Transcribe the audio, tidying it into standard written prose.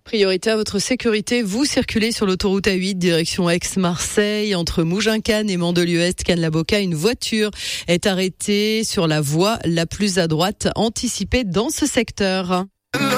Priorité à votre sécurité, vous circulez sur l'autoroute A8 direction Aix-Marseille entre Mougins-Cannes et Mandelieu-Est, Cannes-la-Boca. Une voiture est arrêtée sur la voie la plus à droite anticipée dans ce secteur.